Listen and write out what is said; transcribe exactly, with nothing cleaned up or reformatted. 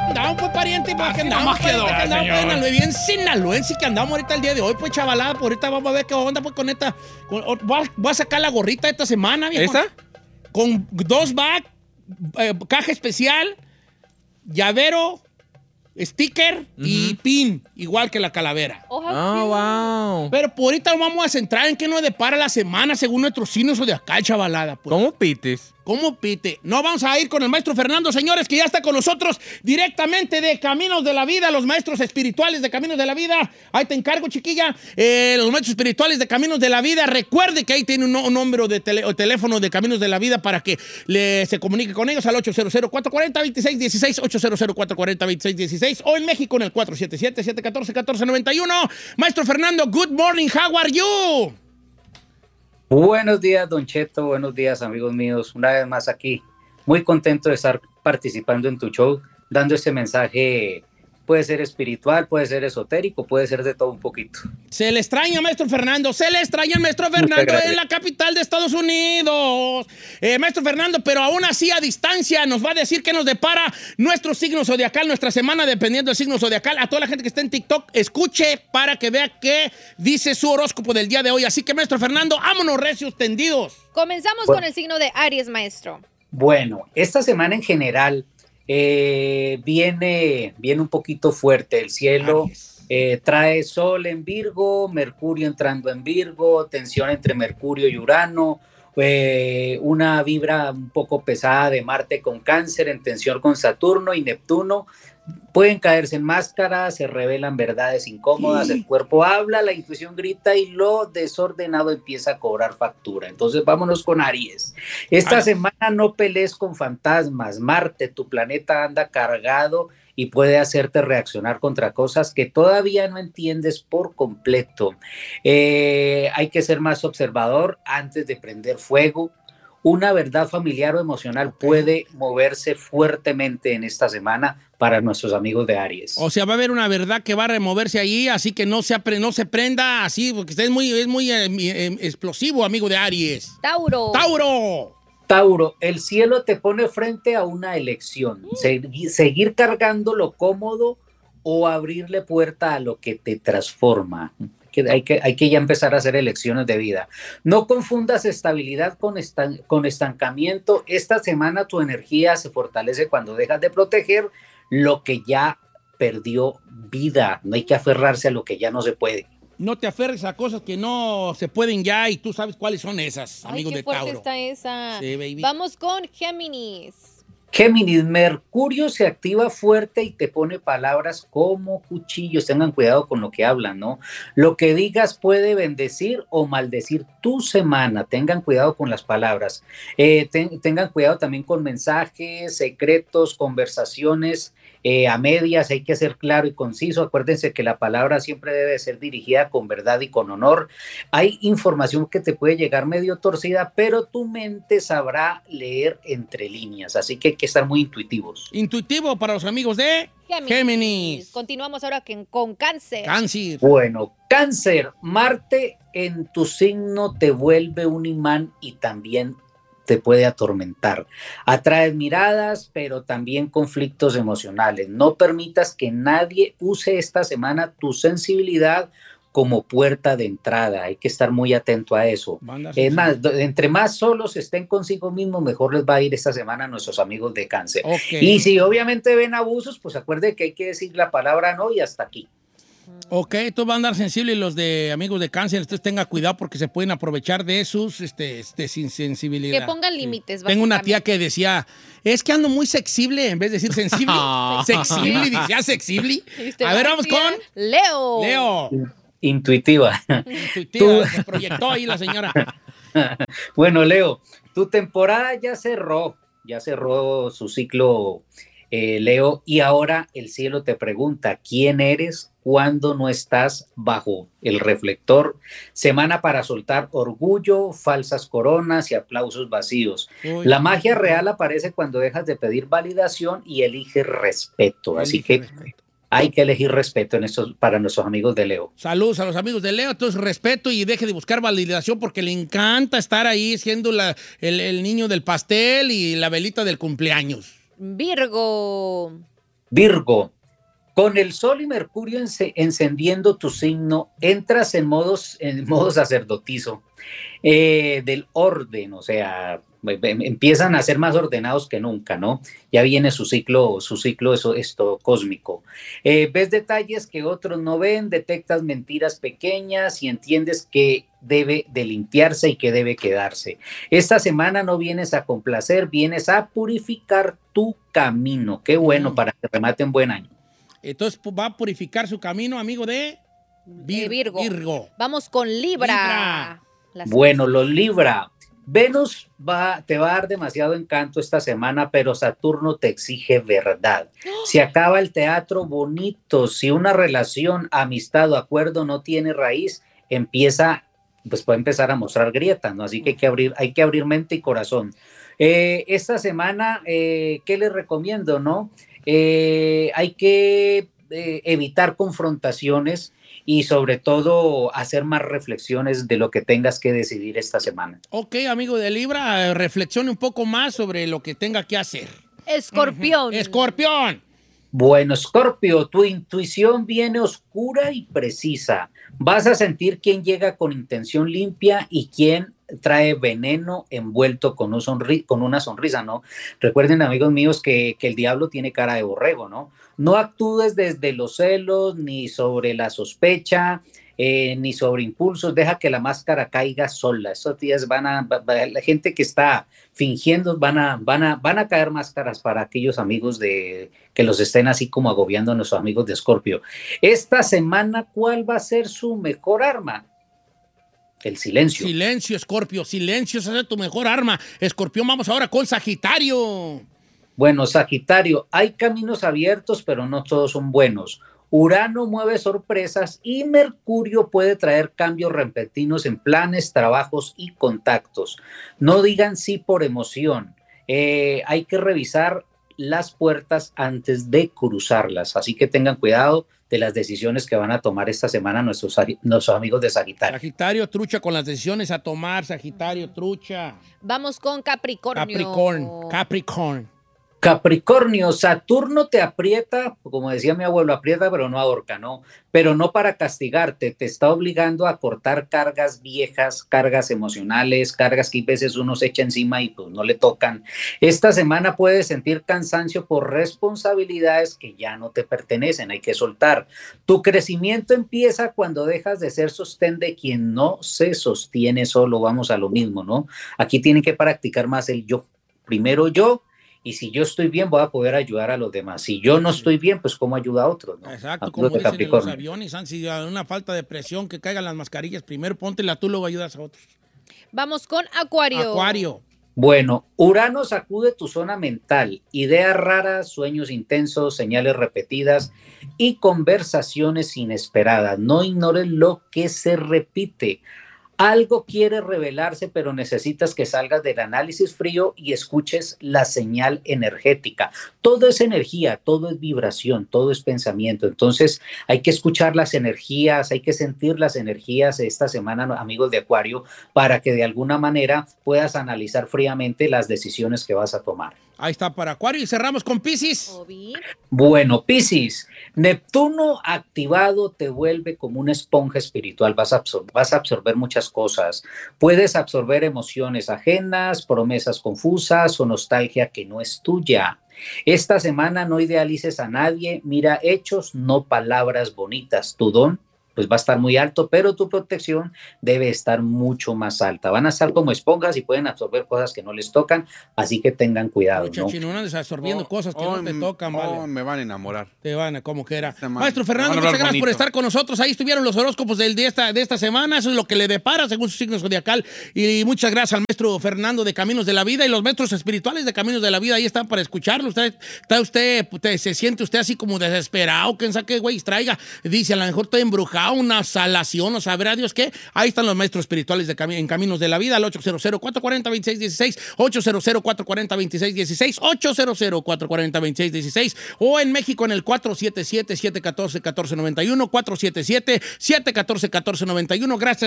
Andamos, pues, pariente, pues, que Así andamos, nomás pues, quedó, que andamos, señor. pues, bien sinaloense que andamos ahorita el día de hoy, pues, chavalada, pues, ahorita vamos a ver qué onda, pues, con esta, con- o- voy, a, voy a sacar la gorrita esta semana, viejo. ¿Esa? Con dos back, eh, caja especial, llavero, sticker y pin, igual que la calavera. Oh, wow. Pero por ahorita nos vamos a centrar en qué nos depara la semana según nuestros signos de acá, chavalada. Pues. ¿Cómo pites? ¿Cómo pite? No vamos a ir con el maestro Fernando, señores, que ya está con nosotros directamente de Caminos de la Vida, los maestros espirituales de Caminos de la Vida. Ahí te encargo, chiquilla. Eh, los maestros espirituales de Caminos de la Vida. Recuerde que ahí tiene un, un número de tele, o teléfono de Caminos de la Vida para que le, se comunique con ellos al ocho cero cero, cuatro cuatro cero, dos seis uno seis, ocho cero cero, cuatro cuatro cero, dos seis uno seis o en México en el cuatro siete siete, siete uno cuatro, uno cuatro nueve uno. Maestro Fernando, good morning, how are you? Buenos días, Don Cheto, buenos días, amigos míos. Una vez más aquí, muy contento de estar participando en tu show, dando este mensaje, puede ser espiritual, puede ser esotérico, puede ser de todo un poquito. Se le extraña, maestro Fernando, se le extraña, maestro Fernando, en la capital de Estados Unidos. Eh, maestro Fernando, pero aún así a distancia nos va a decir qué nos depara nuestro signo zodiacal, nuestra semana, dependiendo del signo zodiacal. A toda la gente que está en TikTok, escuche para que vea qué dice su horóscopo del día de hoy. Así que, maestro Fernando, vámonos recios tendidos. Comenzamos Bueno. con el signo de Aries, maestro. Bueno, esta semana en general eh, viene, viene un poquito fuerte. El cielo Aries. eh, trae Sol en Virgo, Mercurio entrando en Virgo, tensión entre Mercurio y Urano, eh, una vibra un poco pesada de Marte con Cáncer, en tensión con Saturno y Neptuno. Pueden caerse en máscaras, se revelan verdades incómodas, el cuerpo habla, la intuición grita y lo desordenado empieza a cobrar factura. Entonces vámonos con Aries. Esta Aries. semana no pelees con fantasmas. Marte, tu planeta anda cargado y puede hacerte reaccionar contra cosas que todavía no entiendes por completo. Eh, hay que ser más observador antes de prender fuego. Una verdad familiar o emocional puede moverse fuertemente en esta semana para nuestros amigos de Aries. O sea, va a haber una verdad que va a removerse ahí, así que no se, apre- no se prenda así, porque usted es muy, es muy eh, eh, explosivo, amigo de Aries. Tauro. ¡Tauro! Tauro, el cielo te pone frente a una elección, Segui- seguir cargando lo cómodo o abrirle puerta a lo que te transforma. Que hay, que, hay que ya empezar a hacer elecciones de vida. No confundas estabilidad con, estan, con estancamiento. Esta semana tu energía se fortalece cuando dejas de proteger lo que ya perdió vida. No hay que aferrarse a lo que ya no se puede. No te aferres a cosas que no se pueden ya y tú sabes cuáles son esas, Ay, amigo qué de fuerte Tauro. está esa. Sí, baby. Vamos con Géminis. Géminis, Mercurio se activa fuerte y te pone palabras como cuchillos. Tengan cuidado con lo que hablan, ¿no? Lo que digas puede bendecir o maldecir tu semana. Tengan cuidado con las palabras. Eh, ten, tengan cuidado también con mensajes, secretos, conversaciones eh, a medias. Hay que ser claro y conciso. Acuérdense que la palabra siempre debe ser dirigida con verdad y con honor. Hay información que te puede llegar medio torcida, pero tu mente sabrá leer entre líneas. Así que hay que estar muy intuitivos. Intuitivo para los amigos de Géminis. Géminis. Continuamos ahora que- con Cáncer. Cáncer. Bueno, Cáncer, Marte en tu signo te vuelve un imán y también te puede atormentar. Atraes miradas, pero también conflictos emocionales. No permitas que nadie use esta semana tu sensibilidad como puerta de entrada. Hay que estar muy atento a eso. Banda Es más, sensible. do- entre más solos estén consigo mismos, mejor les va a ir esta semana a nuestros amigos de Cáncer. Ok. Y si obviamente ven abusos, pues acuerde que hay que decir la palabra no y hasta aquí. Ok, estos van a andar sensibles los de amigos de Cáncer, entonces tenga cuidado porque se pueden aprovechar de sus este, este, sin sensibilidad. Que pongan límites. Tengo una tía básicamente. que decía, es que ando muy sexible, en vez de decir sensible, sexible, decía sexible. ¿Y usted A ver, va vamos decir? con Leo. Leo. Intuitiva. Intuitiva, se proyectó ahí la señora. Bueno, Leo, tu temporada ya cerró, ya cerró su ciclo, eh, Leo, y ahora el cielo te pregunta, ¿quién eres cuando no estás bajo el reflector? Semana para soltar orgullo, falsas coronas y aplausos vacíos. Uy, La magia real aparece cuando dejas de pedir validación y eliges respeto, así elige que respeto. hay que elegir respeto en estos, para nuestros amigos de Leo. Saludos a los amigos de Leo, entonces respeto y deje de buscar validación porque le encanta estar ahí siendo la, el, el niño del pastel y la velita del cumpleaños. Virgo. Virgo, con el Sol y Mercurio ence- encendiendo tu signo, entras en modos, en modo sacerdotizo, eh, del orden, o sea, em- em- empiezan a ser más ordenados que nunca, ¿no? Ya viene su ciclo, su ciclo eso, esto cósmico. Eh, ves detalles que otros no ven, detectas mentiras pequeñas y entiendes que debe de limpiarse y que debe quedarse. Esta semana no vienes a complacer, vienes a purificar tu camino. Qué bueno Mm. para que rematen buen año. Entonces pu- va a purificar su camino, amigo de Vir- Eh, Virgo. Virgo. Vamos con Libra. Libra. Las Bueno, cosas. los Libra, Venus va, te va a dar demasiado encanto esta semana, pero Saturno te exige verdad. Se acaba el teatro bonito. Si una relación, amistad o acuerdo no tiene raíz, empieza, pues puede empezar a mostrar grietas, ¿no? Así que hay que abrir, hay que abrir mente y corazón. Eh, esta semana, eh, ¿qué les recomiendo, no? Eh, hay que eh, evitar confrontaciones y sobre todo hacer más reflexiones de lo que tengas que decidir esta semana. Ok, amigo de Libra, eh, reflexione un poco más sobre lo que tenga que hacer. Escorpión. Escorpión. Bueno, Escorpio, tu intuición viene oscura y precisa. Vas a sentir quién llega con intención limpia y quién trae veneno envuelto con, un sonri- con una sonrisa, ¿no? Recuerden, amigos míos, que, que el diablo tiene cara de borrego, ¿no? No actúes desde los celos, ni sobre la sospecha, eh, ni sobre impulsos. Deja que la máscara caiga sola. Estos días van a, va- va- la gente que está fingiendo, van a, van a, van a caer máscaras para aquellos amigos de que los estén así como agobiando a nuestros amigos de Escorpio. Esta semana, ¿cuál va a ser su mejor arma? El silencio. Silencio, Escorpio. Silencio, esa es tu mejor arma. Escorpión, vamos ahora con Sagitario. Bueno, Sagitario, hay caminos abiertos, pero no todos son buenos. Urano mueve sorpresas y Mercurio puede traer cambios repentinos en planes, trabajos y contactos. No digan sí por emoción. Eh, hay que revisar las puertas antes de cruzarlas. Así que tengan cuidado de las decisiones que van a tomar esta semana nuestros, nuestros amigos de Sagitario. Sagitario, trucha con las decisiones a tomar. Sagitario, trucha. Vamos con Capricornio. Capricorn. Capricorn. Capricornio, Saturno te aprieta, como decía mi abuelo, aprieta pero no ahorca, ¿no? Pero no para castigarte, te está obligando a cortar cargas viejas, cargas emocionales, cargas que a veces uno se echa encima y pues no le tocan. Esta semana puedes sentir cansancio por responsabilidades que ya no te pertenecen, hay que soltar. Tu crecimiento empieza cuando dejas de ser sostén de quien no se sostiene solo, vamos a lo mismo, ¿no? Aquí tienen que practicar más el yo. Primero yo. Y si yo estoy bien, voy a poder ayudar a los demás. Si yo no estoy bien, pues ¿cómo ayuda a otros? ¿No? Exacto, A como de dicen en los aviones, si hay una falta de presión, que caigan las mascarillas, primero póntela tú, luego ayudas a otros. Vamos con Acuario. Acuario. Bueno, Urano sacude tu zona mental, ideas raras, sueños intensos, señales repetidas y conversaciones inesperadas. No ignores lo que se repite. Algo quiere revelarse, pero necesitas que salgas del análisis frío y escuches la señal energética. Todo es energía, todo es vibración, todo es pensamiento. Entonces hay que escuchar las energías, hay que sentir las energías esta semana, amigos de Acuario, para que de alguna manera puedas analizar fríamente las decisiones que vas a tomar. Ahí está para Acuario y cerramos con Piscis. Obi. Bueno, Piscis, Neptuno activado te vuelve como una esponja espiritual, vas a, absor- vas a absorber muchas cosas, puedes absorber emociones ajenas, promesas confusas o nostalgia que no es tuya. Esta semana no idealices a nadie, mira hechos, no palabras bonitas. Tu don pues va a estar muy alto, pero tu protección debe estar mucho más alta. Van a estar como esponjas y pueden absorber cosas que no les tocan, así que tengan cuidado, Mucha ¿no? chino, no andes absorbiendo Oh, cosas que oh, no te tocan, oh, vale. me van a enamorar. Te van a como quiera. Este man- Maestro me Fernando, van a muchas hablar gracias por bonito. estar con nosotros. Ahí estuvieron los horóscopos del, de, esta, de esta semana. Eso es lo que le depara según su signo zodiacal. Y muchas gracias al maestro Fernando de Caminos de la Vida y los maestros espirituales de Caminos de la Vida. Ahí están para escucharlo. Usted, está usted, usted, se siente usted así como desesperado. ¿Quién sabe qué güey traiga? Dice, a lo mejor estoy embrujado, una salación, o sabrá Dios qué. Ahí están los maestros espirituales de cami en Caminos de la Vida, al ocho cero cero, cuatro cuatro cero, dos seis uno seis, ocho cero cero, cuatro cuatro cero, dos seis uno seis, ocho cero cero, cuatro cuatro cero, dos seis uno seis, o en México en el cuatro siete siete, siete uno cuatro, uno cuatro nueve uno, cuatro siete siete, siete uno cuatro, uno cuatro nueve uno. Gracias.